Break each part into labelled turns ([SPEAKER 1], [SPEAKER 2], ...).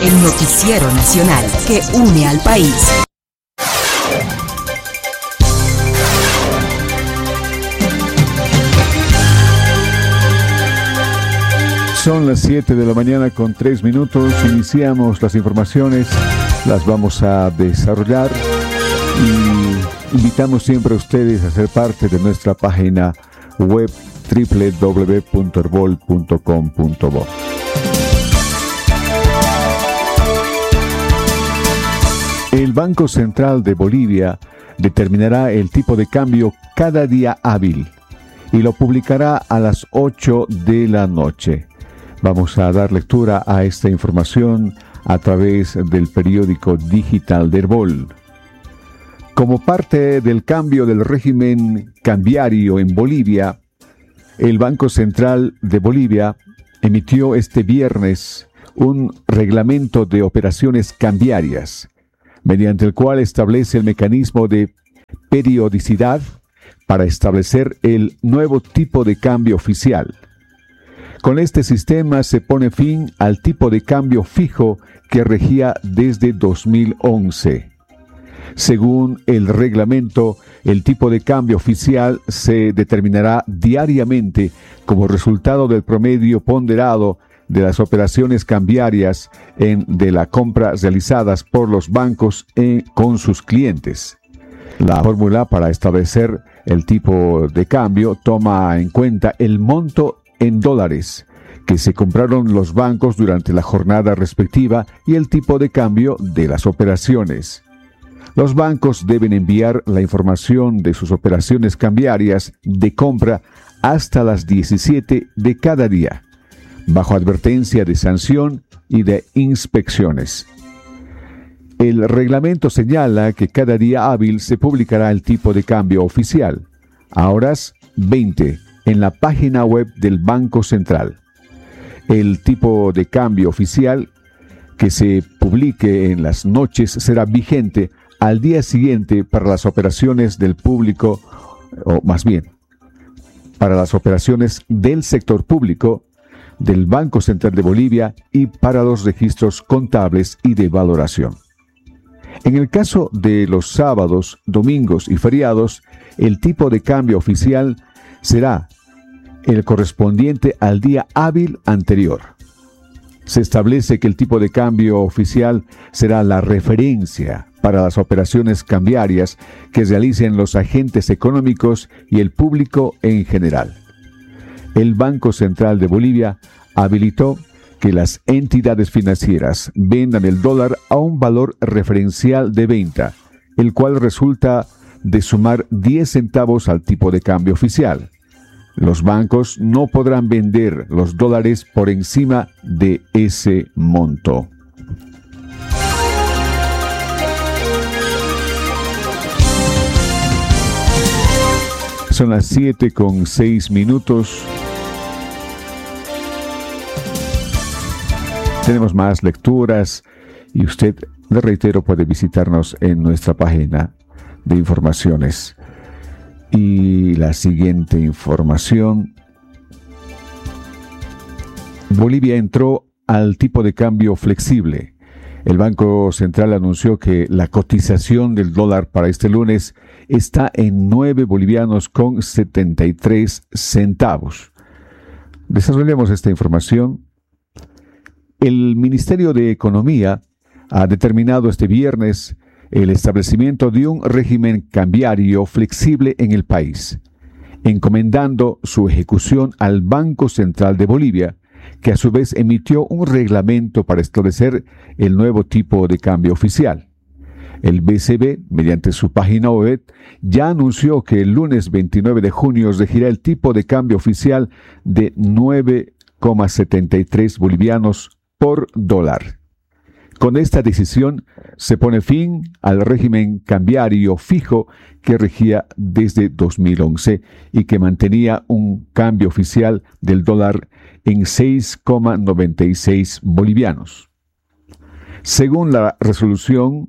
[SPEAKER 1] el noticiero nacional que une al país.
[SPEAKER 2] Son las 7 de la mañana con 3 minutos. Iniciamos las informaciones, las vamos a desarrollar y invitamos siempre a ustedes a ser parte de nuestra página web www.herbol.com.bo. El Banco Central de Bolivia determinará el tipo de cambio cada día hábil y lo publicará a las 8 de la noche. Vamos a dar lectura a esta información a través del periódico digital de Herbol. Como parte del cambio del régimen cambiario en Bolivia, el Banco Central de Bolivia emitió este viernes un reglamento de operaciones cambiarias, mediante el cual establece el mecanismo de periodicidad para establecer el nuevo tipo de cambio oficial. Con este sistema se pone fin al tipo de cambio fijo que regía desde 2011. Según el reglamento, el tipo de cambio oficial se determinará diariamente como resultado del promedio ponderado de las operaciones cambiarias de la compra realizadas por los bancos con sus clientes. La fórmula para establecer el tipo de cambio toma en cuenta el monto en dólares que se compraron los bancos durante la jornada respectiva y el tipo de cambio de las operaciones. Los bancos deben enviar la información de sus operaciones cambiarias de compra hasta las 17 de cada día, bajo advertencia de sanción y de inspecciones. El reglamento señala que cada día hábil se publicará el tipo de cambio oficial, a horas 20, en la página web del Banco Central. El tipo de cambio oficial que se publique en las noches será vigente al día siguiente para las operaciones del público, o más bien, para las operaciones del sector público, del Banco Central de Bolivia y para los registros contables y de valoración. En el caso de los sábados, domingos y feriados, el tipo de cambio oficial será el correspondiente al día hábil anterior. Se establece que el tipo de cambio oficial será la referencia para las operaciones cambiarias que realicen los agentes económicos y el público en general. El Banco Central de Bolivia habilitó que las entidades financieras vendan el dólar a un valor referencial de venta, el cual resulta de sumar 10 centavos al tipo de cambio oficial. Los bancos no podrán vender los dólares por encima de ese monto. Son las 7 con 6 minutos. Tenemos más lecturas y usted, le reitero, puede visitarnos en nuestra página de informaciones. Y la siguiente información: Bolivia entró al tipo de cambio flexible. El Banco Central anunció que la cotización del dólar para este lunes está en 9 bolivianos con 73 centavos. Desarrollemos esta información. El Ministerio de Economía ha determinado este viernes el establecimiento de un régimen cambiario flexible en el país, encomendando su ejecución al Banco Central de Bolivia, que a su vez emitió un reglamento para establecer el nuevo tipo de cambio oficial. El BCB, mediante su página web, ya anunció que el lunes 29 de junio regirá el tipo de cambio oficial de 9,73 bolivianos por dólar. Con esta decisión se pone fin al régimen cambiario fijo que regía desde 2011 y que mantenía un cambio oficial del dólar en 6,96 bolivianos. Según la resolución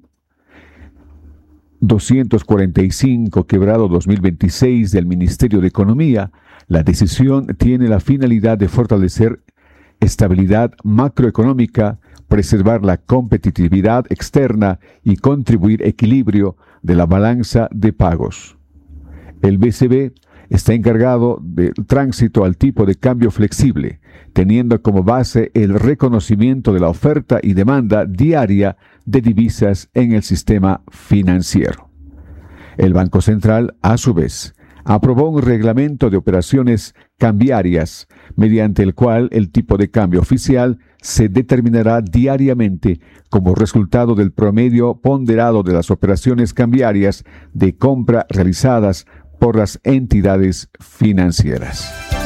[SPEAKER 2] 245/2026 del Ministerio de Economía, la decisión tiene la finalidad de fortalecer estabilidad macroeconómica, preservar la competitividad externa y contribuir equilibrio de la balanza de pagos. El BCB está encargado del tránsito al tipo de cambio flexible, teniendo como base el reconocimiento de la oferta y demanda diaria de divisas en el sistema financiero. El Banco Central, a su vez, aprobó un reglamento de operaciones cambiarias, mediante el cual el tipo de cambio oficial se determinará diariamente como resultado del promedio ponderado de las operaciones cambiarias de compra realizadas por las entidades financieras.